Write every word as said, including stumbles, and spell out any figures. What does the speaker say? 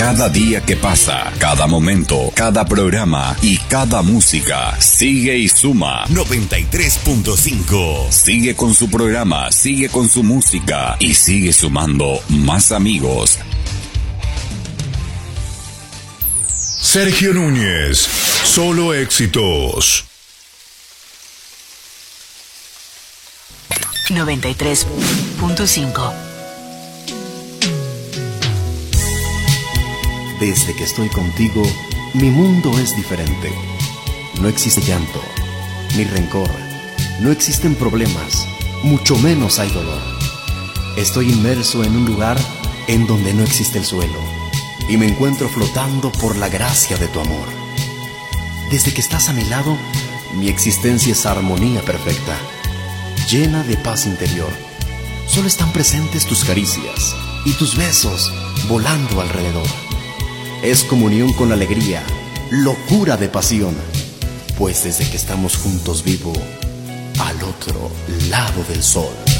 Cada día que pasa, cada momento, cada programa y cada música sigue y suma. noventa y tres punto cinco. Sigue con su programa, sigue con su música y sigue sumando más amigos. Sergio Núñez, solo éxitos. noventa y tres punto cinco. Desde que estoy contigo, mi mundo es diferente. No existe llanto, ni rencor, no existen problemas, mucho menos hay dolor. Estoy inmerso en un lugar en donde no existe el suelo y me encuentro flotando por la gracia de tu amor. Desde que estás a mi lado, mi existencia es armonía perfecta, llena de paz interior. Solo están presentes tus caricias y tus besos volando alrededor. Es comunión con la alegría, locura de pasión, pues desde que estamos juntos vivo al otro lado del sol.